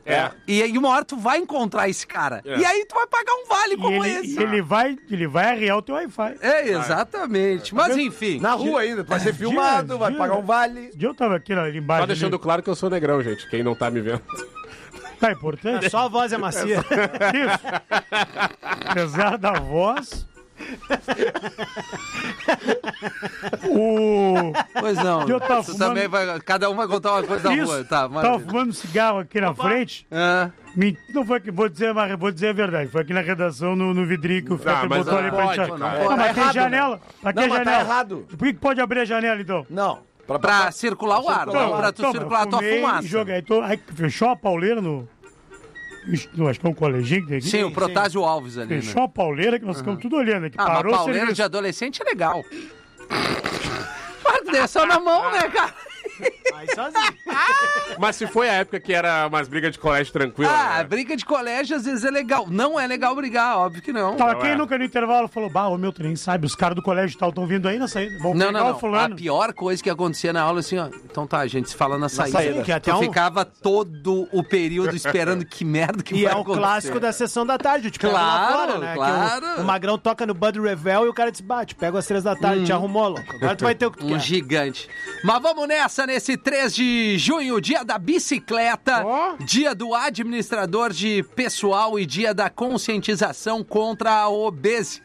E aí uma hora tu vai encontrar esse cara. E aí tu vai pagar um vale como esse. Ele vai arriar o teu Wi-Fi. Exatamente. Mas enfim. Na rua ainda, tu vai ser filmado, vai pagar um vale. Eu tava aqui ali embaixo. Só deixando claro que eu sou negrão, gente. Quem não tá me vendo. Tá importante? Só a voz é macia. Isso. Apesar da voz... Pois não. Eu tava Tu fumando... também vai... Cada um vai contar uma coisa da rua. Tá, tava fumando cigarro aqui na frente. Não foi que vou dizer a verdade. Foi aqui na redação, no vidrinho que o Fetter botou ali pra gente. Mas tem janela. Mas tá errado. Por que pode abrir a janela, então? Não. Pra circular o ar, pra tu circular a tua fumaça. Aí fechou a pauleira no... Acho que é um coleginho que tem aqui. Sim, o Protásio Alves ali. Fechou a pauleira que nós ficamos tudo olhando aqui. Parou mas pauleira de adolescente é legal. Mas só na mão, né, cara? Aí sozinho. Mas se foi a época que era umas brigas de colégio tranquila. Né? Briga de colégio às vezes é legal. Não é legal brigar, óbvio que não. Tá, quem nunca no intervalo falou, ô meu, tu nem sabe, os caras do colégio e tal estão vindo aí na saída. Não. A pior coisa que acontecia na aula, assim, ó. Então tá, a gente se fala na saída. Que até ficava todo o período esperando que merda que vai acontecer. E é o clássico da sessão da tarde, tipo, claro, lá fora, né? Claro. O Magrão toca no Bud Revel e o cara diz, te pego às 3 da tarde, te arrumou, louco. Agora tu vai ter o que tu quer. Gigante. Mas vamos nessa, nesse 3 de junho, dia da bicicleta, dia do administrador de pessoal e dia da conscientização contra a obesidade.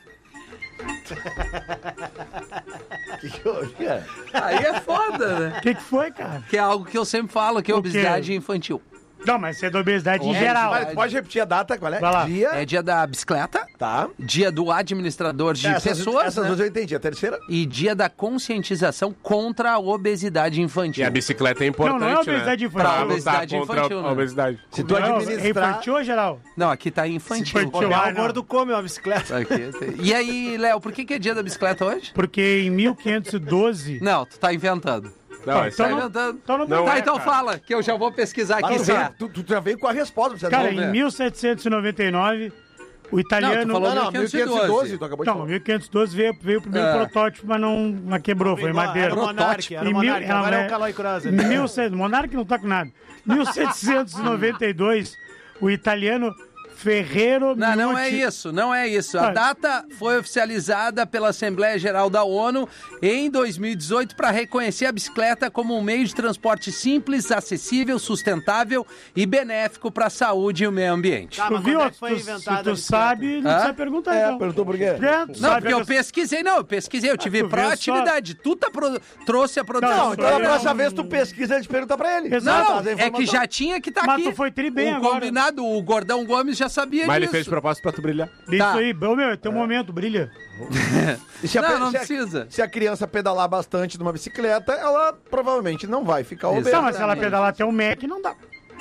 Que houve, cara? Aí é foda, né? O que foi, cara? Que é algo que eu sempre falo, que é obesidade infantil. Não, mas isso é da obesidade em geral. Pode repetir a data, qual é? Vai lá. É dia da bicicleta. Tá. Dia do administrador de pessoas. Essas duas eu entendi. A terceira? E dia da conscientização contra a obesidade infantil. E a bicicleta é importante, não é obesidade infantil. Pra obesidade infantil, né? A obesidade. Se tu administrar... É infantil ou geral? Não, aqui tá infantil. O gordo come uma bicicleta. E aí, Léo, por que é dia da bicicleta hoje? Porque em 1512... Não, tu tá inventando. Não, tá inventando. Então fala, que eu já vou pesquisar aqui. Tu já veio com a resposta. Você cara, em 1799, o italiano... Não, 1512, tu acabou de falar. Não, 1512 veio o primeiro protótipo, mas não quebrou, foi madeira. Era o Monark, agora é o Caloi Cross. Monark não tá com nada. 1792, o italiano... Ferreiro... Não é isso. A data foi oficializada pela Assembleia Geral da ONU em 2018 para reconhecer a bicicleta como um meio de transporte simples, acessível, sustentável e benéfico para a saúde e o meio ambiente. Tá, tu viu? Se tu sabe, não precisa perguntar, então. Perguntou por quê? Não, porque eu pesquisei. Eu tive proatividade. Tu trouxe a produção. Não, então na próxima vez tu pesquisa e te pergunta pra ele. Não, é que já tinha que estar aqui. Mas tu foi tri bem agora. Combinado, o Gordão Gomes já sabia Mas disso. ele fez propósito pra tu brilhar. Isso aí, meu, teu momento, brilha. Não precisa. Se a criança pedalar bastante numa bicicleta, ela provavelmente não vai ficar obesa. Não, mas se ela pedalar até o Mac, não dá.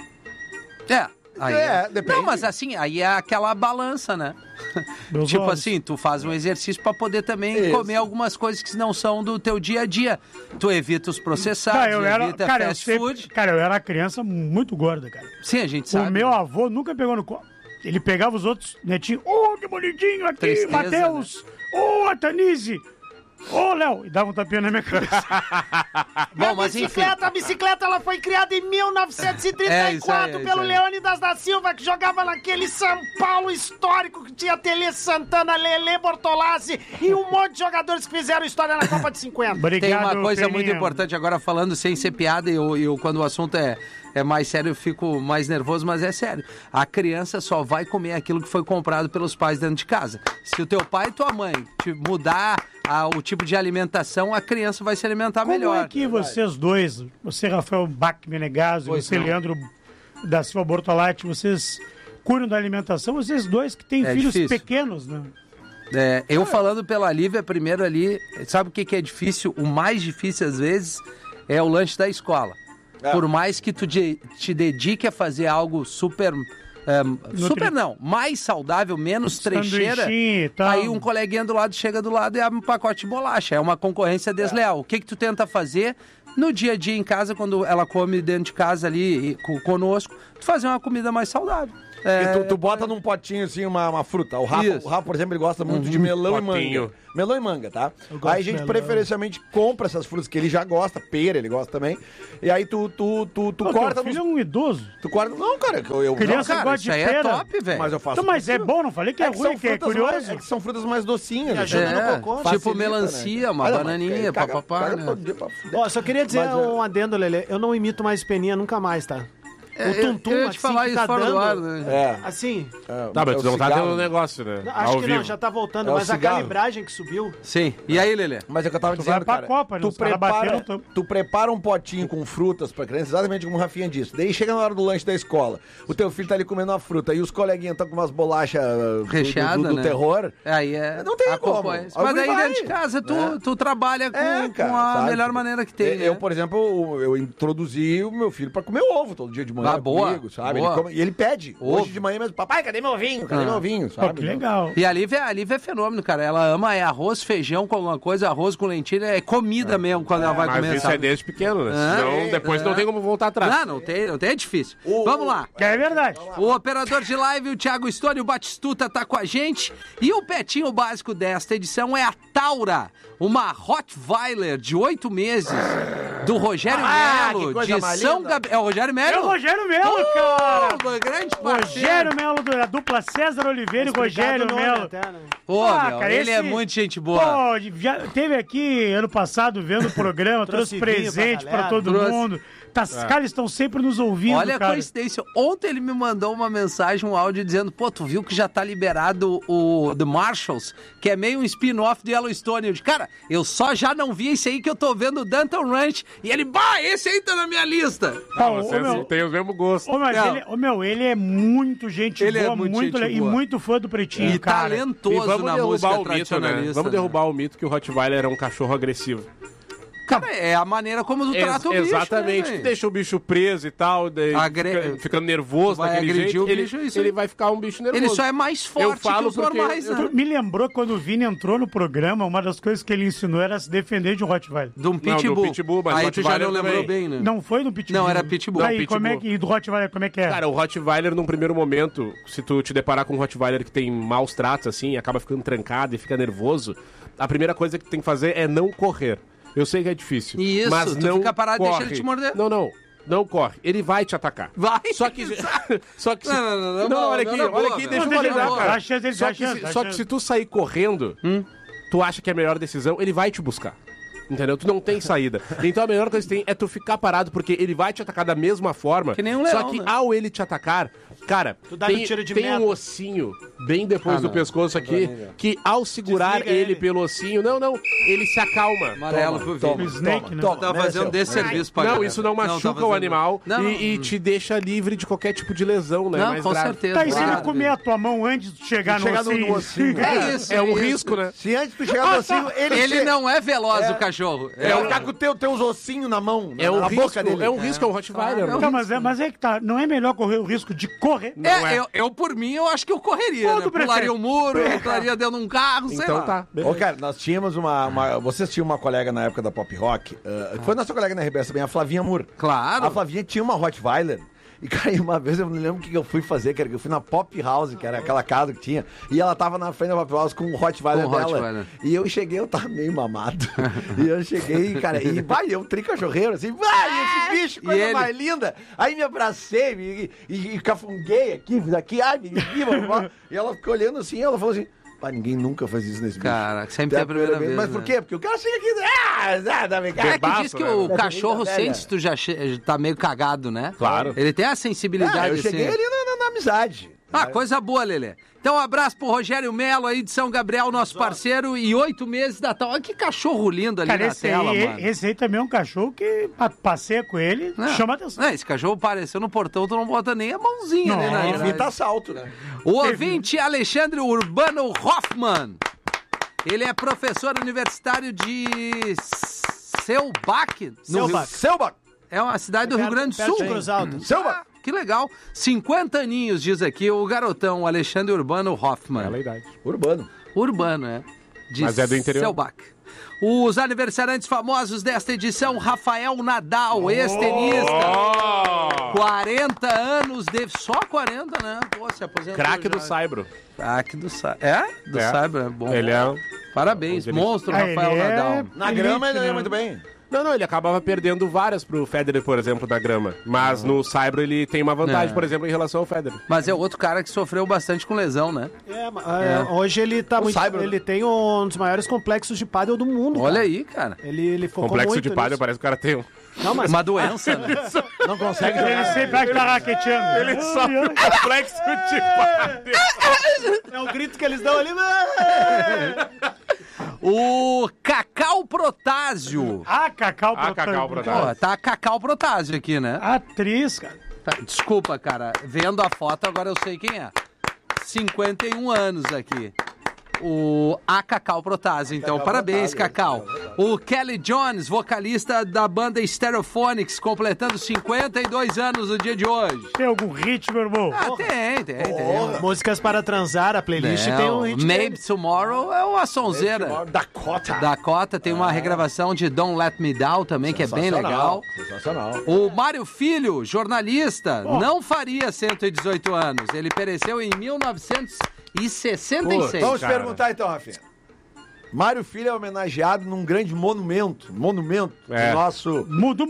Depende. Não, mas assim, aí é aquela balança, né? Tipo assim, tu faz um exercício pra poder também comer algumas coisas que não são do teu dia a dia. Tu evita os processados, evita fast food. Cara, eu era criança muito gorda, cara. Sim, a gente sabe. O meu avô nunca pegou no colo. Ele pegava os outros netinhos. Que bonitinho aqui, Tristeza, Matheus. Né? A Tanise. Léo. E dava um tapinha na minha cabeça. Bom, mas enfim. A bicicleta ela foi criada em 1934 pelo Leônidas da Silva, que jogava naquele São Paulo histórico que tinha Tele Santana, Lelê Bortolassi e um monte de jogadores que fizeram história na Copa de 50. Obrigado, tem uma coisa Peninha. muito importante agora, falando sem ser piada, e eu quando o assunto é mais sério, eu fico mais nervoso, mas é sério. A criança só vai comer aquilo que foi comprado pelos pais dentro de casa. Se o teu pai e tua mãe te mudar o tipo de alimentação, a criança vai se alimentar melhor. Como é que vocês dois, você Rafael Bach Menegaso e você Leandro da Silva Bortolatti, vocês cuidam da alimentação? Vocês dois que têm filhos pequenos, né? Eu falando pela Lívia, primeiro ali, sabe o que é difícil? O mais difícil às vezes é o lanche da escola. Por mais que tu te dedique a fazer algo mais saudável, menos trecheira, aí um coleguinha do lado chega do lado e abre um pacote de bolacha. É uma concorrência desleal. O que tu tenta fazer no dia a dia em casa, quando ela come dentro de casa ali conosco, tu fazer uma comida mais saudável. Tu bota num potinho, assim, uma fruta. O Rafa, por exemplo, ele gosta muito de melão e manga. Melão e manga, tá? Aí a gente preferencialmente compra essas frutas que ele já gosta, pera, ele gosta também. E aí tu corta... Meu filho é um idoso. Tu corta... Não, cara, Criança gosta de pera. É top, velho. Mas eu faço... Então, mas é bom, não falei que é ruim, que é curioso. É que são frutas mais docinhas. Ajuda no cocô. Tipo facilita, melancia, uma bananinha, papapá. Ó, só queria dizer um adendo, Lelê. Eu não imito mais Peninha nunca mais, tá? O Tuntum, eu ia te falar isso fora do ar, né? Assim... Tá, mas tu não tá tendo um negócio, né? Acho que não, já tá voltando, mas a calibragem que subiu... Sim. E aí, Lelê? Mas é o que eu tava dizendo, cara. Copa, tu prepara um potinho com frutas pra criança, exatamente como o Rafinha disse. Daí chega na hora do lanche da escola, o teu filho tá ali comendo uma fruta e os coleguinhas estão com umas bolachas recheadas, do terror. Aí não tem como. Mas daí dentro de casa tu trabalha com a melhor maneira que tem. Eu, por exemplo, eu introduzi o meu filho pra comer ovo todo dia de manhã comigo, sabe? E ele pede. Hoje de manhã mesmo, papai, cadê meu ovinho? Cadê meu ovinho? Pô, que legal. E a Lívia é fenômeno, cara. Ela ama arroz, feijão com alguma coisa, arroz com lentilha, é comida mesmo quando ela vai comer. Mas isso é desde pequeno, né? Senão depois não tem como voltar atrás. Não tem, é difícil. Vamos lá. É verdade. O operador de live, o Thiago Stone, o Batistuta tá com a gente. E o petinho básico desta edição é a Taura, uma Rottweiler de 8 meses, do Rogério Melo, de São Gabriel. É o Rogério Melo? É o Rogério Melo, cara! Uma grande parceiro. Rogério Melo, da dupla César Oliveira e Rogério Melo. Cara, ele é muito gente boa. Pô, já teve aqui ano passado vendo o programa, trouxe presente pra todo mundo. Cara, eles estão sempre nos ouvindo, Olha a coincidência. Ontem ele me mandou uma mensagem, um áudio dizendo, pô, tu viu que já tá liberado o The Marshalls, que é meio um spin-off de Yellowstone. Eu disse, cara, eu só já não vi esse aí que eu tô vendo o Danton Ranch. E ele, esse aí tá na minha lista. Vocês têm o mesmo gosto. Ele é muito gente ele boa, é muito e muito fã do Pretinho, e cara. Talentoso na música tradicionalista. Vamos derrubar o mito que o Rottweiler é um cachorro agressivo. Cara, é a maneira como tu trata o bicho. Exatamente. Né, tu deixa o bicho preso e tal, ficando nervoso daquele jeito, ele vai ficar um bicho nervoso. Ele só é mais forte que os normais, né? Me lembrou quando o Vini entrou no programa, uma das coisas que ele ensinou era se defender de um Rottweiler. De um Pitbull. Não, do Pitbull, mas aí tu já não lembrou bem, né? Não foi no Pitbull? Não, era Pitbull. Aí, e do Rottweiler, como é que é? Cara, o Rottweiler, num primeiro momento, se tu te deparar com um Rottweiler que tem maus tratos, assim, acaba ficando trancado e fica nervoso, a primeira coisa que tu tem que fazer é não correr. Eu sei que é difícil. Isso, mas tu não fica parado e corre. deixa ele te morder. Não corre. Ele vai te atacar. Vai. Só que olha aqui, deixa eu validar, cara. Só que se tu sair correndo, tu acha que é a melhor decisão, ele vai te buscar. Entendeu? Tu não tem saída. Então a melhor coisa que tem é tu ficar parado, porque ele vai te atacar da mesma forma. Que nem um leão, só que ao ele te atacar, cara, tem um ossinho bem depois do pescoço aqui, que ao segurar ele pelo ossinho, ele se acalma. Amarelo pro Vini. Snake, né? Tá fazendo desserviço pra Não, isso não machuca o animal e te deixa livre de qualquer tipo de lesão, né? Não, com certeza. Tá, e se ele comer a tua mão antes de chegar no ossinho? É isso. É um risco, né? Se antes tu chegar no ossinho, ele não é veloz, o cachorro. Ficar com teus ossinhos na mão, na boca dele. É um risco, é um Rottweiler. Não, mas é que tá, não é melhor correr o risco de correr? Eu por mim, eu acho que eu correria, né? Pularia o muro, entraria dentro de um carro, sei lá. Então tá. Cara, nós tínhamos vocês tinham uma colega na época da Pop Rock, foi nossa colega na RBS também, a Flavinha Moore. Claro. A Flavinha tinha uma Rottweiler. E, cara, uma vez eu não lembro o que eu fui fazer, cara, que eu fui na Pop House, que era aquela casa que tinha, e ela tava na frente da Pop House com o Rottweiler dela. E eu cheguei, eu tava meio mamado. E eu cheguei, cara, eu tricachorreiro, assim, esse bicho, coisa mais linda. Aí me abracei, e cafunguei aqui, fiz aqui, e ela ficou olhando assim, ela falou assim, ninguém nunca faz isso nesse bicho. Cara, sempre tem a primeira vez. Mas por quê? Porque o cara chega aqui que diz que o cachorro sente se tu já tá meio cagado, né? Claro. Ele tem a sensibilidade. Eu cheguei ali na amizade. Coisa boa, Lelê. Então, um abraço pro Rogério Melo aí de São Gabriel, nosso parceiro, e 8 meses da tal. Olha que cachorro lindo ali na tela, mano. Esse aí também é um cachorro que passeia com ele, chama atenção. Esse cachorro apareceu no portão, tu não bota nem a mãozinha, né? Ele tá salto, né? O ouvinte Alexandre Urbano Hoffman. Ele é professor universitário de Selbach. Selbach. É uma cidade do Rio Grande do Sul. Selbach. Que legal. 50 aninhos, diz aqui o garotão Alexandre Urbano Hoffman. É a idade. Urbano, é. Mas é do interior. Selbach. Os aniversariantes famosos desta edição, Rafael Nadal, ex-tenista. 40 anos de... Só 40, né? Pô, se aposentou. Craque do Saibro. Craque do Saibro. É? Do Saibro, é bom. Ele é... Parabéns, monstro, Rafael Nadal. Na grama ele ia muito bem. Não, ele acabava perdendo várias pro Federer, por exemplo, da grama. Mas no Saibro ele tem uma vantagem, por exemplo, em relação ao Federer. Mas é outro cara que sofreu bastante com lesão, né? Hoje ele tá muito... Ele tem um dos maiores complexos de pádel do mundo. Olha aí, cara. Ele focou complexo muito de pádel, parece que o cara tem um... Não, mas... Uma doença, né? Não consegue. Ele sempre vai estar raqueteando. Ele sofre um complexo de pádel. É o grito que eles dão ali. O Cacau Protásio. Cacau Protásio. Pô, tá a Cacau Protásio aqui, né? Atriz, cara. Desculpa, cara. Vendo a foto, agora eu sei quem é. 51 anos aqui. O Cacau Protásio, então. Parabéns, Cacau. O Kelly Jones, vocalista da banda Stereophonics, completando 52 anos no dia de hoje. Tem algum ritmo, irmão? Tem. Músicas para transar, a playlist tem um ritmo. Maybe Tomorrow é uma sonzeira. Dakota tem uma regravação de Don't Let Me Down também, que é bem legal. Sensacional. O Mário Filho, jornalista, não faria 118 anos. Ele pereceu em 1966. Vamos perguntar então, Rafinha. Mário Filho é homenageado num grande monumento do nosso... Do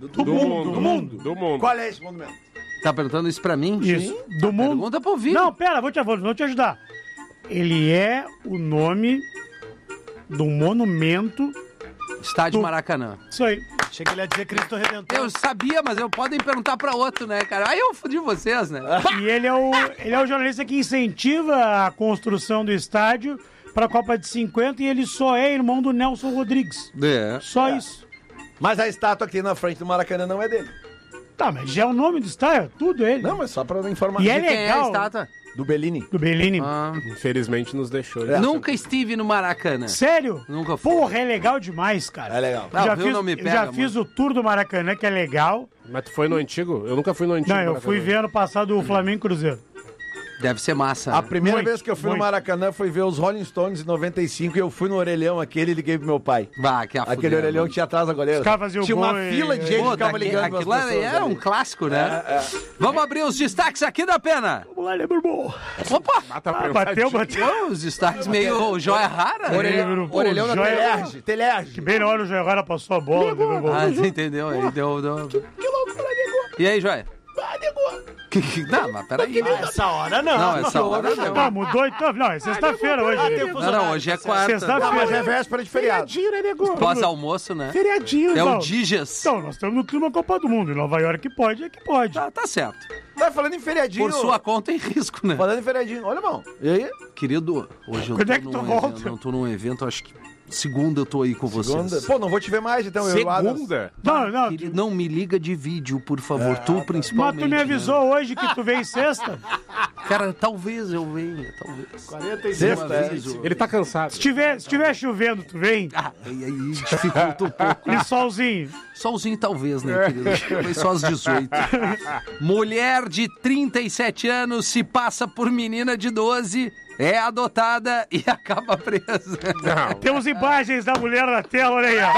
mundo. Qual é esse monumento? Tá perguntando isso pra mim? Isso. Sim. Do mundo. Pergunta pro Vini. Não, pera, vou te ajudar. Ele é o nome do monumento... Estádio Maracanã. Isso aí. Achei que ele ia dizer Cristo Redentor. Eu sabia, mas podem perguntar pra outro, né, cara? Aí eu fudi vocês, né? E ele é o jornalista que incentiva a construção do estádio pra Copa de 50 e ele só é irmão do Nelson Rodrigues. Só isso. Mas a estátua que tem na frente do Maracanã não é dele. Tá, mas já é o nome do estádio, tudo ele. Não, mas só pra informar. E é Quem é a legal. estátua? Do Bellini. Infelizmente nos deixou. Nunca estive no Maracanã. Sério? Nunca fui. Porra, é legal demais, cara. É legal. Já fiz o tour do Maracanã, que é legal. Mas tu foi no antigo? Eu nunca fui no antigo. Não, eu fui ver ano passado o Flamengo Cruzeiro. Deve ser massa. A primeira vez que eu fui no Maracanã foi ver os Rolling Stones em 95 e eu fui no orelhão aquele e liguei pro meu pai. Aquele orelhão que tinha atrás da goleira. Tinha uma fila de gente que ficava ligando. Aquilo era um clássico, né? Vamos abrir os destaques aqui da Pena. Vamos lá, né, meu irmão? Opa! Bateu. Os destaques meio joia rara. Orelhão da Telerge. Que bem na hora o Joia Rara passou a bola. Né, meu irmão? Você entendeu? Aí deu... Que loucura, nego. E aí, Joia? Não, mas peraí. Essa hora não. Não, essa hora não. Não, mudou então. Não, é sexta-feira hoje. Não, hoje é quarta. Sexta-feira. Mas é véspera de feriado. Feriadinho, né, nego? Pós-almoço, né? Feriadinho. É o Diges. Então, nós estamos no clima Copa do Mundo. Em Nova York pode, é que pode. Tá certo. Tá falando em feriadinho. Por sua conta em risco, né? Falando em feriadinho. Olha, irmão. E aí? Querido, hoje eu Quando é que tu volta? Eu tô num evento, acho que segunda eu tô aí com vocês. Pô, não vou te ver mais, então. Segunda? Não. Querido, não me liga de vídeo, por favor. Tu principalmente. Mas tu me avisou hoje que tu vem sexta? Cara, talvez eu venha, talvez. 46. Ele tá cansado. Se tiver chovendo, tu vem? Aí dificulta um pouco. E solzinho? Solzinho talvez, né, querido? Foi só às 18. Mulher de 37 anos se passa por menina de 12, é adotada e acaba presa. Temos imagens da mulher na tela, olha aí, ó.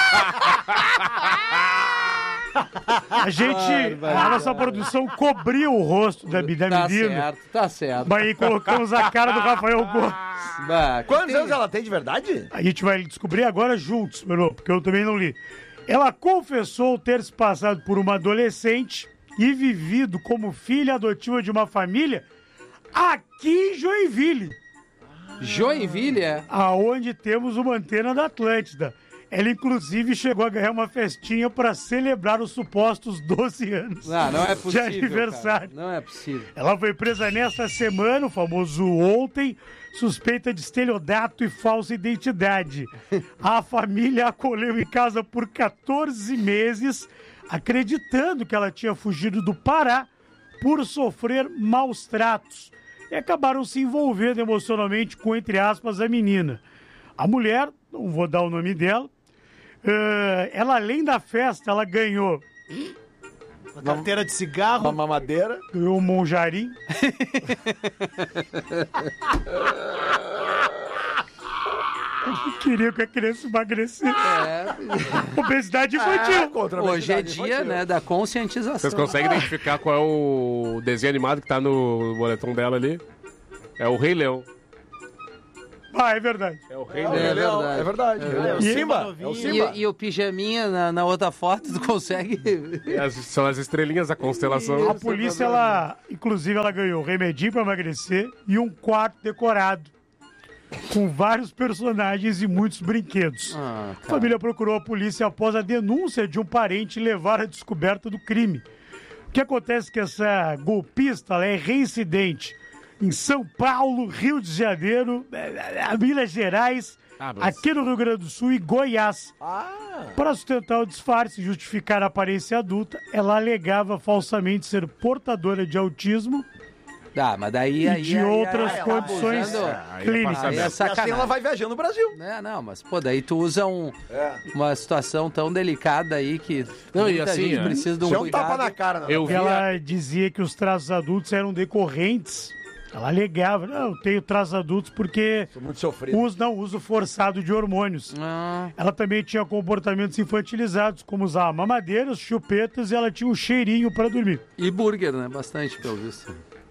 A nossa produção cobriu o rosto da menina. Tá certo. Mas aí colocamos a cara do Rafael Gomes. Quantos anos ela tem de verdade? A gente vai descobrir agora juntos, meu irmão, porque eu também não li. Ela confessou ter se passado por uma adolescente e vivido como filha adotiva de uma família aqui em Joinville. Joinville, é? Aonde temos uma antena da Atlântida. Ela, inclusive, chegou a ganhar uma festinha para celebrar os supostos 12 anos não é possível, de aniversário. Cara. Não é possível. Ela foi presa nesta semana, o famoso ontem, suspeita de estelionato e falsa identidade. A família a acolheu em casa por 14 meses, acreditando que ela tinha fugido do Pará por sofrer maus tratos. E acabaram se envolvendo emocionalmente com, entre aspas, a menina. A mulher, não vou dar o nome dela, ela, além da festa, ela ganhou uma carteira de cigarro, uma mamadeira, ganhou um monjarim. Queria que a criança emagrecesse. Obesidade infantil. Hoje é dia, né, da conscientização. Vocês conseguem identificar qual é o desenho animado que tá no boletom dela ali? É o Rei Leão. É verdade. É o Rei Leão. É verdade. É o Simba. É o Simba. E o pijaminha na outra foto, tu consegue... São as estrelinhas da constelação. A polícia, ela ganhou remedinho pra emagrecer e um quarto decorado, com vários personagens e muitos brinquedos. A família procurou a polícia após a denúncia de um parente levar à descoberta do crime. O que acontece é que essa golpista, ela é reincidente em São Paulo, Rio de Janeiro, Minas Gerais, aqui no Rio Grande do Sul e Goiás. Para sustentar o disfarce e justificar a aparência adulta, ela alegava falsamente ser portadora de autismo mas daí... e de outras condições clínicas. E assim ela vai viajando no Brasil. Mas pô, daí tu usa uma situação tão delicada aí que muita gente precisa de um cuidado. Tapa na cara. Ela dizia que os traços adultos eram decorrentes. Ela alegava, eu tenho traços adultos porque sou muito sofrido. Uso forçado de hormônios. Ela também tinha comportamentos infantilizados, como usar mamadeiras, chupetas, e ela tinha um cheirinho para dormir. E burger, né? Bastante, pelo visto.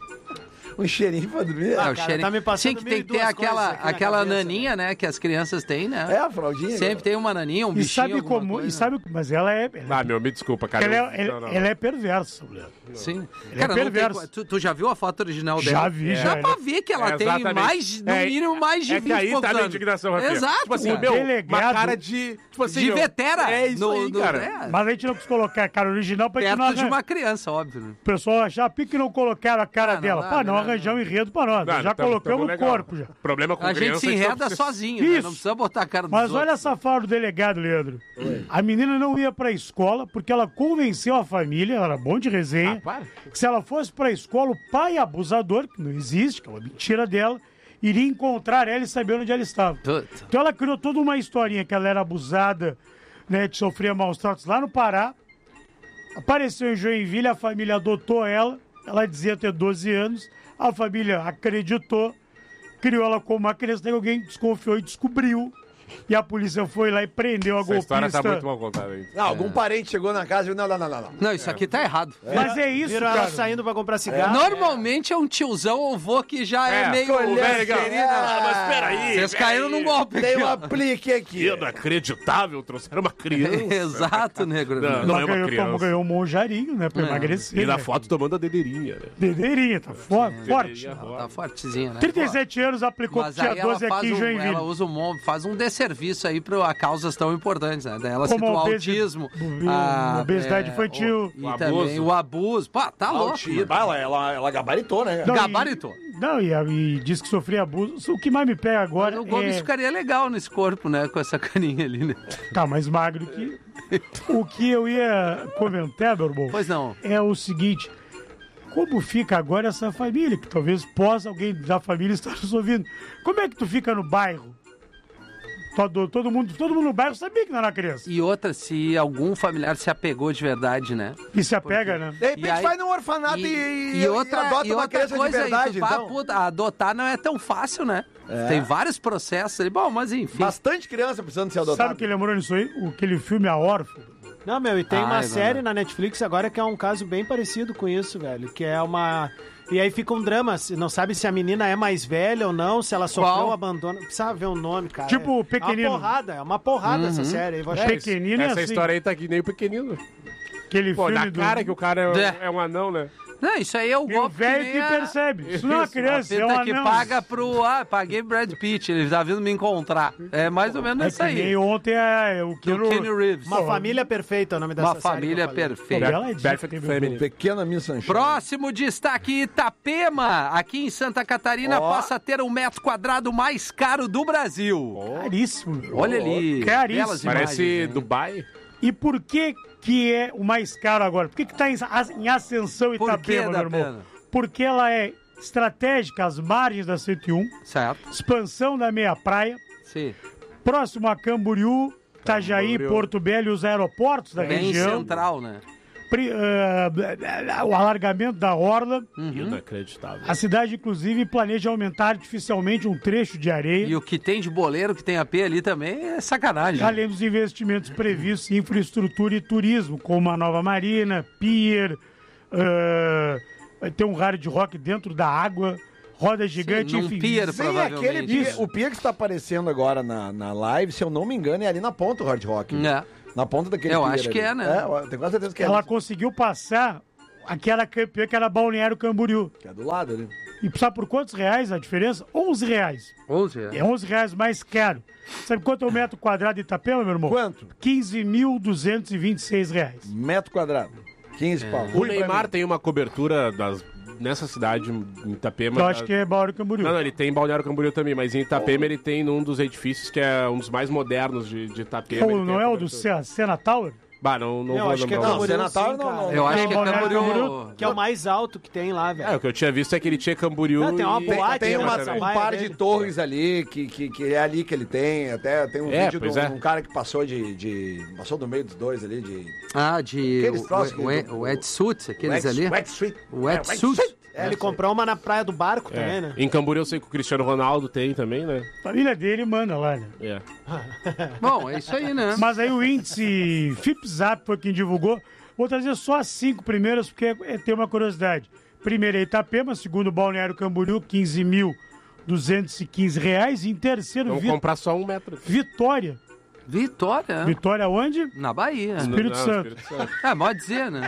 Um cheirinho pra dormir. O cheirinho. Tá me passando. Sim, que tem que ter aquela naninha, né? Que as crianças têm, né? A fraldinha. Sempre tem uma naninha, um bichinho. Mas ela é. Me desculpa, cara. Ela é perversa, mulher. Sim. Cara, é perversa. Tu já viu a foto original dela? Já vi, já. Dá pra ver que ela tem no mínimo mais de 20 anos. É que aí tá na indignação, Rafinha. Exato. Tipo assim, uma cara de... Tipo assim, de vetera. É isso aí, cara. Mas a gente não quis colocar a cara original pra gente não perto de uma criança, óbvio. O pessoal achar que não colocaram a cara dela. Pra não arranjar um enredo pra nós. Já colocamos no corpo, já. Problema com a gente se enreda sozinho, né? Não precisa botar a cara dos outros. Mas olha essa fala do delegado, Leandro. A menina não ia pra escola porque ela convenceu a família, ela era bom de resenha, que se ela fosse pra escola, o pai abusador, que não existe, que é uma mentira dela, iria encontrar ela e saber onde ela estava. Então ela criou toda uma historinha que ela era abusada, né, de sofrer maus tratos lá no Pará. Apareceu em Joinville, a família adotou ela dizia ter 12 anos, a família acreditou, criou ela como uma criança, daí alguém desconfiou e descobriu. E a polícia foi lá e prendeu a golpista. Essa história tá muito mal contada aí. Algum parente chegou na casa e não. Não, isso aqui tá errado. Mas é isso, cara. Ela saindo pra comprar cigarro. Normalmente é um tiozão ou vô que já é meio... Mas peraí. Vocês caíram num golpe. Tem um aplique aqui. Inacreditável, trouxeram uma criança. Exato, negro. Não é uma criança. Ganhou um monjarinho, né, pra emagrecer. E na foto tomando a dedeirinha, né? Dedeirinha, tá forte. Tá fortezinha, né? 37 anos, aplicou que tinha 12 aqui em Joinville. Ela usa faz um desserviço aí a causas tão importantes, né? Ela cita o autismo, a obesidade infantil, e também o abuso. Pô, tá louco. Ela gabaritou, né? Gabaritou. E diz que sofria abuso. O que mais me pega agora o Gomes ficaria legal nesse corpo, né? Com essa carinha ali, né? Tá mais magro que... O que eu ia comentar, meu irmão, pois não, é o seguinte... Como fica agora essa família? Que talvez possa alguém da família estar nos ouvindo. Como é que tu fica no bairro? Todo mundo no bairro sabia que não era criança. E outra, se algum familiar se apegou de verdade, né? E se apega, né? De repente vai num orfanato e adota uma criança coisa de verdade, então. Puta, adotar não é tão fácil, né? Tem vários processos ali. Bom, mas enfim. Bastante criança precisando ser adotada. Sabe o que lembrou nisso aí? Aquele filme A Órfã. Não, e tem uma série na Netflix agora que é um caso bem parecido com isso, velho. Que é uma... E aí fica um drama, não sabe se a menina é mais velha ou não, se ela sofreu um abandono. Precisa ver o nome, cara. Tipo o Pequenino. É uma porrada essa série. Aí, Pequenino essa assim. História aí tá aqui nem o Pequenino. Aquele filme na cara que o cara é um anão, né? Não, isso aí é o golpe. O velho que percebe. Isso não é uma criança, é um anão. Que paga pro... paguei Brad Pitt, ele tá vindo me encontrar. É mais ou menos isso aí. E ontem o Kenny Reeves. Uma família perfeita é o nome dessa série. Uma família perfeita. Perfect Family. Pequena Miss Sunshine. Próximo destaque, Itapema. Aqui em Santa Catarina passa a ter o metro quadrado mais caro do Brasil. Caríssimo. Olha ali. Caríssimo. Parece imagens, né? Dubai. E por que é o mais caro agora? Por que tá em ascensão Itapema, meu irmão? Porque ela é estratégica às margens da 101. Certo. Expansão da meia praia. Sim. Próximo a Camboriú, Itajaí, Porto Belo e os aeroportos da região. Bem central, né? o alargamento da orla. Inacreditável. A cidade, inclusive, planeja aumentar artificialmente um trecho de areia. E o que tem de boleiro, que tem AP ali também, é sacanagem. Além dos investimentos previstos em infraestrutura e turismo, como a nova marina, pier, vai ter um hard rock dentro da água, roda gigante, enfim. Pier, provavelmente. O pier que está aparecendo agora na live, se eu não me engano, é ali na ponta o hard rock. Na ponta daquele pier. Eu acho que é, né? Tenho quase certeza que é. Ela conseguiu passar aquela campeã que era Balneário Camboriú. Que é do lado ali. E sabe por quantos reais a diferença? R$11. 11 reais. É R$11 mais caro. Sabe quanto é o metro quadrado de Itapema, meu irmão? Quanto? R$15.226. Metro quadrado. 15 pau. O Neymar tem uma cobertura nessa cidade, em Itapema. Eu acho que é Balneário Camboriú. Não, ele tem em Balneário Camboriú também, mas em Itapema ele tem num dos edifícios que é um dos mais modernos de Itapema. Não é o do Sena Tower? Bah, não eu acho que é Camboriú, Natal, não. Eu acho que é Camboriú. Que é o mais alto que tem lá, velho. O que eu tinha visto é que ele tinha Camboriú. Não, tem uma boate. Tem um par de torres ali, que é ali que ele tem. Até tem um vídeo de um cara que passou passou do meio dos dois ali, o wetsuit, aqueles ali. Wetsuit. Ele comprou uma na Praia do Barco também, né? Em Camboriú eu sei que o Cristiano Ronaldo tem também, né? A família dele manda lá, né? Bom, é isso aí, né? Mas aí o índice FIPZAP foi quem divulgou. Vou trazer só as 5 primeiras, porque tem uma curiosidade. Primeiro é Itapema, segundo Balneário Camboriú, R$15.215. E em terceiro, Vamos comprar só 1 metro. Vitória. Vitória onde? Na Bahia. Espírito Santo. Pode dizer, né?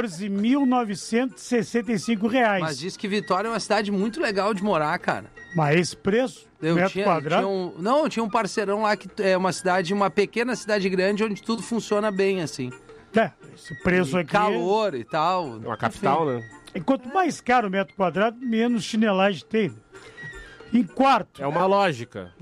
R$14.965. Mas diz que Vitória é uma cidade muito legal de morar, cara. Mas esse preço? Metro quadrado? Tinha um parceirão lá que é uma pequena cidade grande onde tudo funciona bem, assim. Esse preço aqui... Calor e tal. Uma capital, né? E quanto mais caro o metro quadrado, menos chinelagem tem. Em quarto. É uma lógica.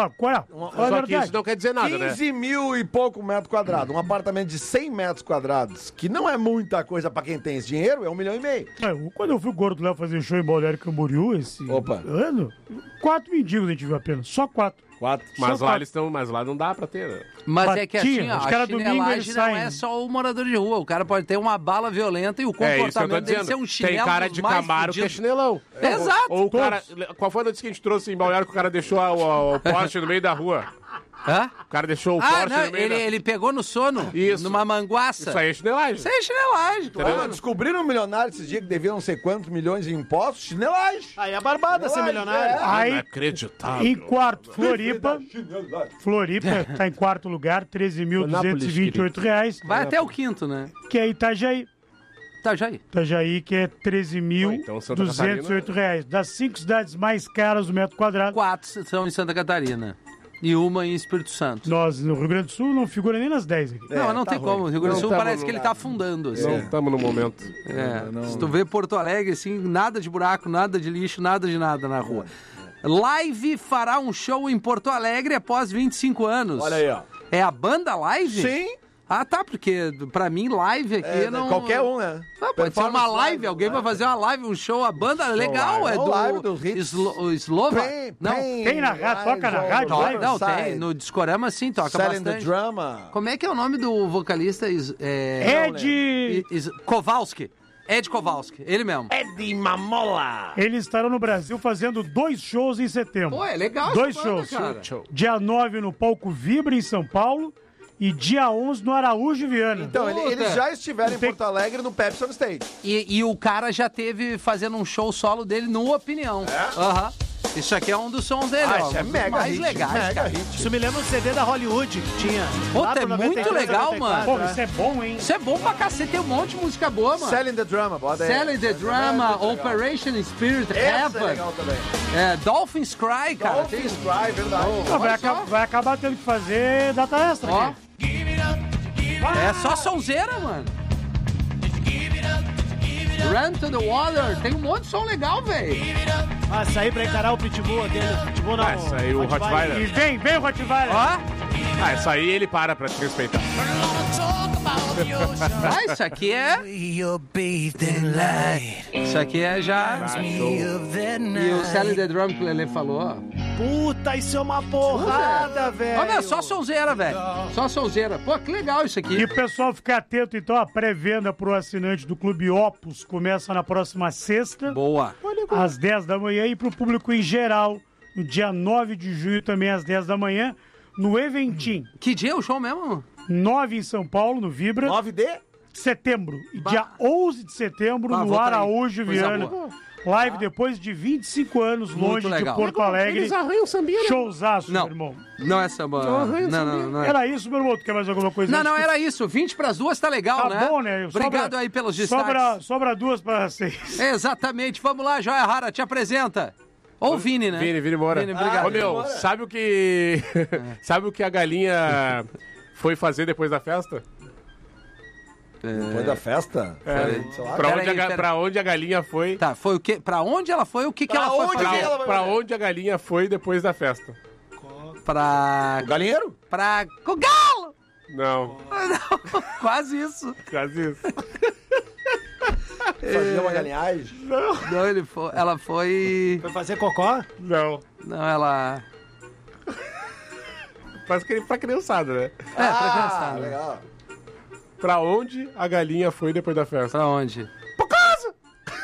Só que isso não quer dizer nada, 15 mil e pouco metros quadrados. Um apartamento de 100 metros quadrados, que não é muita coisa pra quem tem esse dinheiro, é 1,5 milhão. Quando eu fui o Gordo Léo fazer show em Balneário Camboriú esse ano, 4 mendigos a gente viu apenas. Só 4. Mas lá não dá pra ter, né? Mas é que a chinelagem não é só o morador de rua. O cara pode ter uma bala violenta e o comportamento dele ser um chinelo. Tem cara de Camaro que é chinelão. Exato. Ou o cara... Qual foi a notícia que a gente trouxe em Balneário que o cara deixou o Porsche no meio da rua? O cara deixou o Porsche no meio ele pegou no sono, numa manguaça. Isso aí é chinelagem. Isso aí é chinelagem, claro. Descobriram um milionário esses dias que devia não sei quantos milhões em impostos, chinelagem. Aí é barbada ser milionário. Inacreditável. Em quarto, Floripa tá em quarto lugar, R$13.228. Vai até o quinto, né? Que é Itajaí. Itajaí, que é R$13.208. Das 5 cidades mais caras do metro quadrado, 4 são em Santa Catarina. E uma em Espírito Santo. Nós, no Rio Grande do Sul, não figura nem nas 10 aqui. Não tem como. O Rio Grande do Sul parece que ele tá afundando. Assim. Não estamos no momento. Se tu vê Porto Alegre, assim, nada de buraco, nada de lixo, nada de nada na rua. Live fará um show em Porto Alegre após 25 anos. Olha aí, ó. É a banda Live? Sim. Porque pra mim live aqui não... Qualquer um, né? Pode ser uma live, alguém vai fazer uma live, um show, a banda legal, é do Slova. Não, tem na rádio, toca na rádio? Não, tem, no Discorama sim, toca bastante. The Drama. Como é que é o nome do vocalista? Ed Kowalski. Ed Kowalski, ele mesmo. Ed Mamola. Eles estarão no Brasil fazendo 2 shows em setembro. Pô, é legal 2 shows. Cara. Dia 9 no Palco Vibra, em São Paulo. E dia 11 no Araújo Viana. Então, eles já estiveram em Porto Alegre no Pepsi on Stage. E o cara já teve fazendo um show solo dele no Opinião. Isso aqui é um dos sons dele, Isso é mega mais hit, legais, cara. Isso me lembra um CD da Hollywood que tinha. É muito legal, mano. Pô, isso é bom, hein? Isso é bom pra cacete, tem um monte de música boa, mano. Selling the Drama, bota aí. Selling the Drama, Operation Spirit, Heaven. Legal também. Dolphins Cry, cara. Dolphins Cry, verdade. Vai acabar tendo que fazer data extra, né? É só sonzeira, mano. Run to the Water, tem um monte de som legal, velho. Sair pra encarar o Pitbull dele. Pitbull não. Essa aí, o Rottweiler. E vem o Rottweiler. Essa aí ele para te respeitar. Isso aqui é... Isso aqui é já... E o Sally the Drum que o Lelê falou, Puta, isso é uma porrada, velho. Olha, só sonzeira, velho. Só sonzeira. Pô, que legal isso aqui. E o pessoal ficar atento, então, a pré-venda pro assinante do Clube Opus começa na próxima sexta. Boa. Às 10 da manhã e pro público em geral, no dia 9 de junho também às 10 da manhã, no Eventim. Que dia é o show mesmo? 9 em São Paulo, no Vibra. 9 de setembro. E dia 11 de setembro, no Araújo Viana. Live depois de 25 anos longe de Porto Alegre. Eles arranham sambinha. Showzaço, meu irmão. Não é samba. Não. Era isso, meu irmão. Tu quer mais alguma coisa? Não, era isso. 20 para as 2 tá legal, né? Tá bom, né? Obrigado aí pelos destaques. Sobra 2 para 6. Exatamente. Vamos lá, Joia Rara, te apresenta. Ou Vini, né? Vini Moura. Vini, obrigado. Ô, meu, sabe o que... sabe o que a galinha foi fazer depois da festa? Depois da festa? Pra onde a galinha foi? Tá, foi o quê? Pra onde ela foi? O que ela foi fazer? Pra onde a galinha foi depois da festa? Pra... O galinheiro? Pra... Com o galo! Não. Quase isso. Fazia uma galinhagem? Não, ela foi... Foi fazer cocó? Não, ela... pra criançada, né? Pra criançada. Legal. Pra onde a galinha foi depois da festa? Pra onde? Pra casa!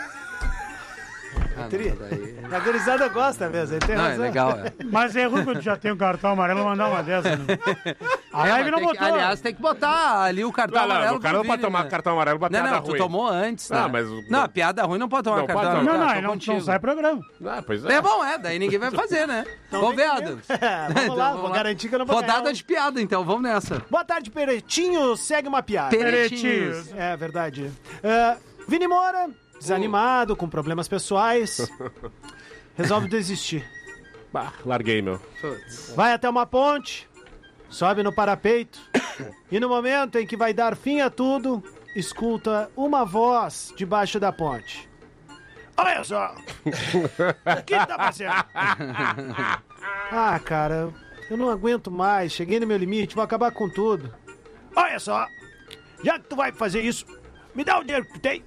A gurizada gosta mesmo, ele tem razão. É legal, Mas é ruim quando já tem o cartão amarelo mandar uma dessa, né? A live não botou. Aliás, tem que botar ali o cartão amarelo. O cara não pode tomar cartão amarelo pra piada ruim. Tu tomou antes, né? Mas... Não, a piada ruim não pode tomar cartão amarelo. Não sai programa. Pois é. É bom, daí ninguém vai fazer, né? Vamos ver, Adams. Vamos lá, vou garantir que eu não vou Rodada de piada, então, vamos nessa. Boa tarde, Peretinho, segue uma piada. Peretinhos. É verdade. Vini Moura, desanimado, com problemas pessoais, resolve desistir. Larguei, meu. Vai até uma ponte, sobe no parapeito e no momento em que vai dar fim a tudo, escuta uma voz debaixo da ponte. Olha só! O que tá fazendo? Ah, cara, eu não aguento mais, cheguei no meu limite, vou acabar com tudo. Olha só, já que tu vai fazer isso, me dá o dinheiro que tu tem.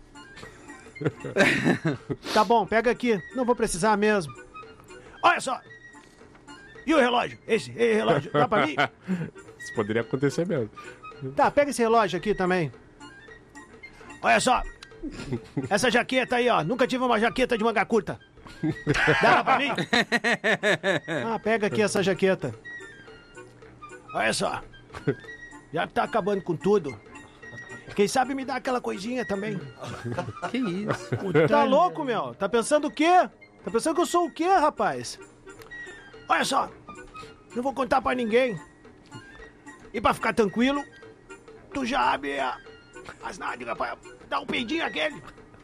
Tá bom, pega aqui, não vou precisar mesmo. Olha só! E o relógio? Esse relógio, dá pra mim? Isso poderia acontecer mesmo. Tá, pega esse relógio aqui também. Olha só! Essa jaqueta aí, ó. Nunca tive uma jaqueta de manga curta. Dá pra mim? Ah, pega aqui essa jaqueta. Olha só. Já tá acabando com tudo. Quem sabe me dá aquela coisinha também. Que isso? Tá louco, meu? Tá pensando o quê? Tá pensando que eu sou o quê, rapaz? Olha só. Não vou contar pra ninguém. E pra ficar tranquilo, tu já abre as nádegas pra dar um peidinho aquele.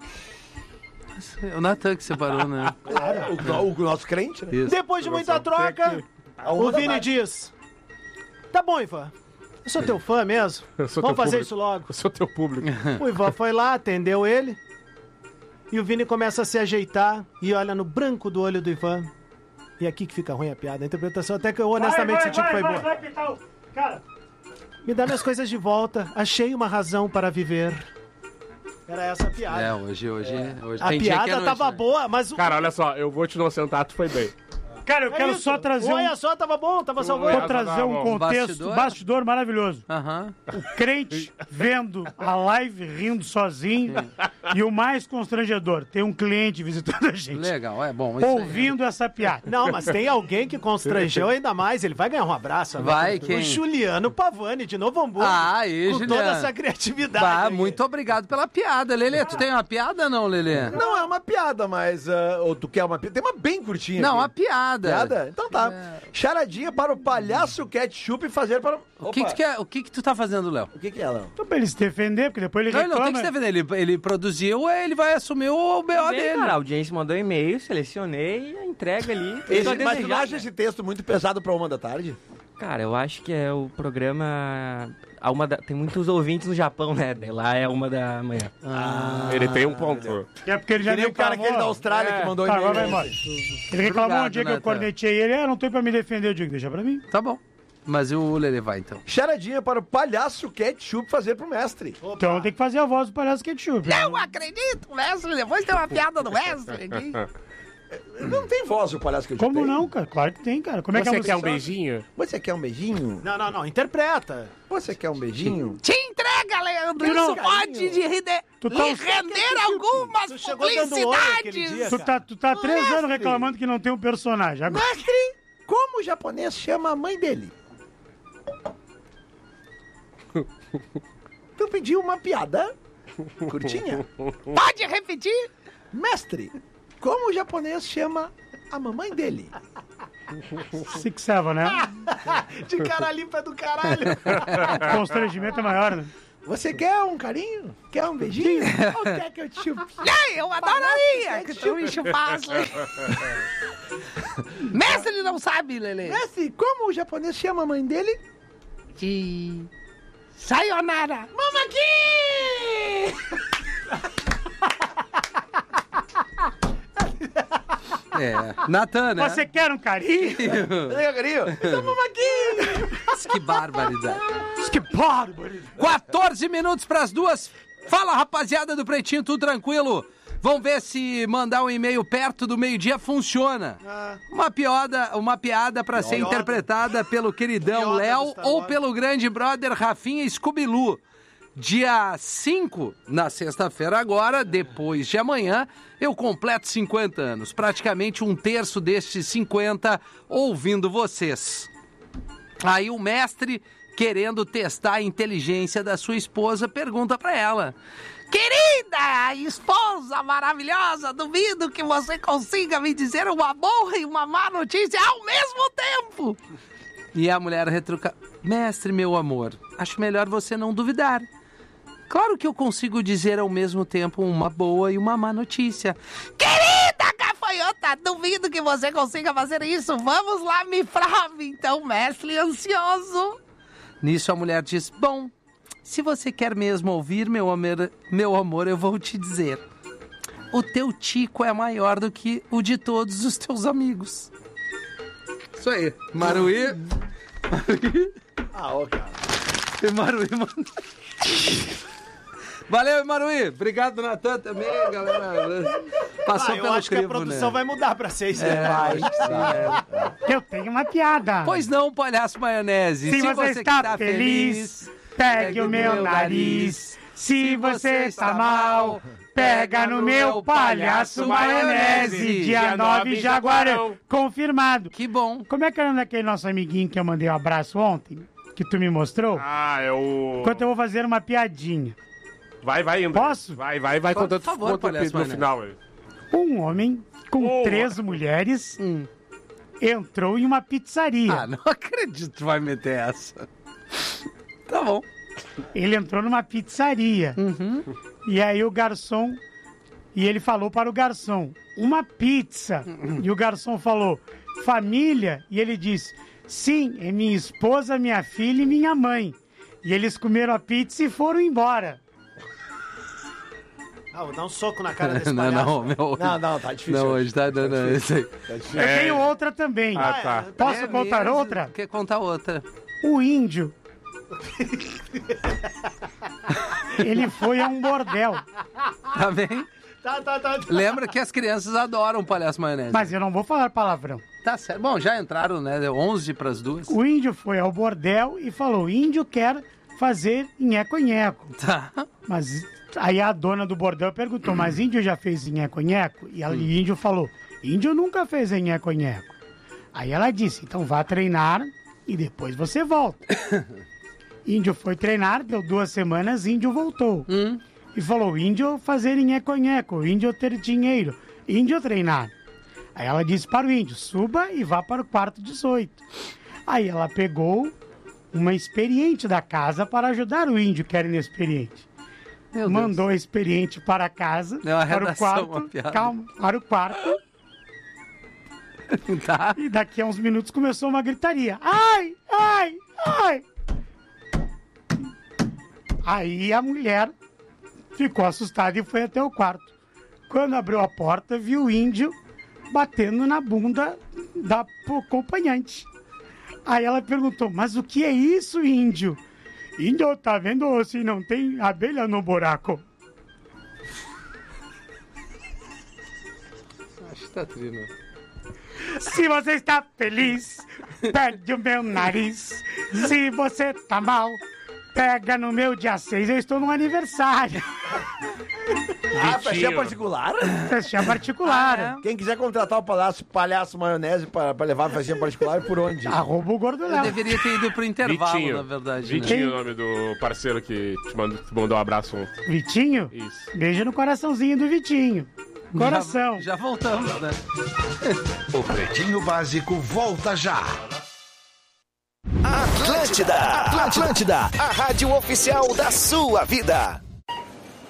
O Natan que separou, né? O nosso crente, né? Isso. Depois de muita troca, o Vini diz: tá bom, Ivan. Eu sou teu fã mesmo. Vamos fazer isso logo. Eu sou teu público. O Ivan foi lá, atendeu ele. E o Vini começa a se ajeitar e olha no branco do olho do Ivan. E aqui que fica ruim a piada. A interpretação até que eu honestamente senti que foi boa. Cara. Me dá minhas coisas de volta. Achei uma razão para viver. Era essa a piada. Hoje a tem dia que piada tava boa, mas... Cara, olha só, eu vou te inocentar, tu foi bem. Cara, eu quero só trazer Olha só, tava bom, tava salvando. Vou trazer um contexto, bastidor maravilhoso. O crente vendo a live rindo sozinho e o mais constrangedor, tem um cliente visitando a gente. Legal, é bom. Ouvindo essa piada. Não, mas tem alguém que constrangeu ainda mais, ele vai ganhar um abraço. Vai, quem? O Juliano Pavani, de Novo Hamburgo. Aí, com Juliano. toda essa criatividade. Muito obrigado pela piada, Lelê. Tu tem uma piada ou não, Lelê? Não é uma piada, mas... ou tu quer uma piada? Tem uma bem curtinha Não, aqui. uma piada. Piada? Então tá. Charadinha para o palhaço ketchup fazer para... O que tu tá fazendo, Léo? O que é, Léo? Então pra ele se defender, porque depois ele reclama. Não tem que se defender. Ele produziu, ele vai assumir o BO dele. Cara, a audiência mandou e-mail, selecionei, entrega ali. Mas tu não acha esse texto muito pesado pra 1 da tarde? Cara, eu acho que é o programa... Tem muitos ouvintes no Japão, né? Lá é 1 da manhã. Ele tem um ponto. É porque ele já nem o cara aquele da Austrália que mandou e-mail. Agora vai embora. Ele reclamou um dia que eu cornetei ele. Não tô aí pra me defender. Eu digo, deixa pra mim. Tá bom. Mas o Lelê vai, então. Charadinha para o palhaço ketchup fazer pro mestre. Então tem que fazer a voz do palhaço ketchup. Não acredito, mestre. Depois tem uma piada do mestre aqui. Não tem voz o palhaço que eu Como não, cara? Claro que tem, cara. Como é que Você quer um beijinho? Você quer um beijinho? Não, interpreta. Você quer um beijinho? Te entrega, Leandro! Isso pode render algumas publicidades! Tu tá 3 anos reclamando que não tem um personagem. Agora... Mestre, como o japonês chama a mãe dele? Tu pediu uma piada curtinha? Pode repetir? Mestre, como o japonês chama a mamãe dele? 6-7, né? De cara limpa do caralho. O constrangimento é maior, né? Você quer um carinho? Quer um beijinho? Ou quer que eu te chupe? Eu adoraria que tu me chupasse. Mestre não sabe, Lelê. Mestre, como o japonês chama a mãe dele? De... Sayonara. Mamaki! Natan, né? Você quer um carinho? Você quer carinho? Então Mamaki! Que barbaridade. Que barbaridade. 14 minutos pras 2. Fala, rapaziada do Pretinho, tudo tranquilo? Vamos ver se mandar um e-mail perto do meio-dia funciona. Uma piada pra ser interpretada pelo queridão Léo ou pelo grande brother Rafinha Scooby-Loo. Dia 5, na sexta-feira agora, depois de amanhã, eu completo 50 anos. Praticamente 1/3 destes 50 ouvindo vocês. Aí o mestre, querendo testar a inteligência da sua esposa, pergunta pra ela: querida esposa maravilhosa, duvido que você consiga me dizer uma boa e uma má notícia ao mesmo tempo. E a mulher retruca: mestre, meu amor, acho melhor você não duvidar. Claro que eu consigo dizer ao mesmo tempo uma boa e uma má notícia. Querida gafanhota, duvido que você consiga fazer isso. Vamos lá, me prove então, mestre ansioso. Nisso a mulher diz: bom, se você quer mesmo ouvir, meu amor, eu vou te dizer. O teu tico é maior do que o de todos os teus amigos. Isso aí. Maruí. Ô, cara. Maruí, mano. Valeu, Maruí. Obrigado, Natan, também, galera. Passou pelo acho crivo, que a produção vai mudar pra 6, né? Eu tenho uma piada. Pois não, palhaço maionese. Se você está feliz, pegue o meu nariz. Se você está mal, pega no meu palhaço maionese. Dia 9, Jaguarão. Confirmado. Que bom. Como é que era daquele nosso amiguinho que eu mandei um abraço ontem? Que tu me mostrou? É o... Enquanto eu vou fazer uma piadinha. Vai indo. Posso? Vai contando, por favor, no final. Um homem com 3 mulheres entrou em uma pizzaria. Não acredito que tu vai meter essa. Tá bom. Ele entrou numa pizzaria. E aí o garçom... E ele falou para o garçom: uma pizza. E o garçom falou: família? E ele disse: sim, é minha esposa, minha filha e minha mãe. E eles comeram a pizza e foram embora. Vou dar um soco na cara desse palhaço. Não, tá difícil. Não, hoje tá dando isso aí. Eu tenho outra também. Tá. Posso contar outra? Quer contar outra? O índio. Ele foi a um bordel. Tá bem? Tá. Lembra que as crianças adoram palhaço maionese. Mas eu não vou falar palavrão. Tá certo. Bom, já entraram, né? Deu 11 pras 2. O índio foi ao bordel e falou: índio quer fazer nheco-nheco. Tá. Mas aí a dona do bordel perguntou: mas índio já fez nheco-nheco? E o índio falou: índio nunca fez nheco-nheco. Aí ela disse: então vá treinar e depois você volta. Índio foi treinar, deu 2 semanas, índio voltou. E falou: índio fazer nheco-nheco, índio ter dinheiro, índio treinar. Aí ela disse para o índio: suba e vá para o quarto 18. Aí ela pegou uma experiente da casa para ajudar o índio que era inexperiente. Mandou a experiente para casa, para o quarto, para o quarto. Tá. E daqui a uns minutos começou uma gritaria: ai, ai, ai. Aí a mulher ficou assustada e foi até o quarto. Quando abriu a porta, viu o índio batendo na bunda da acompanhante. Aí ela perguntou: mas o que é isso, índio? Índio, tá vendo se não tem abelha no buraco? Acho que tá trino. Se você está feliz, pede o meu nariz. Se você tá mal, pega no meu dia 6. Eu estou no aniversário. Festinha particular? Festinha particular. Quem quiser contratar o Palhaço Maionese pra levar a festinha particular, por onde? Arroba o Gordo Léo. Eu deveria ter ido pro intervalo, Vitinho. na verdade. Vitinho, o nome do parceiro que te mandou um abraço ontem. Vitinho? Isso. Beijo no coraçãozinho do Vitinho. Coração. Já voltamos, né? O Pretinho Básico volta já. Atlântida, a rádio oficial da sua vida.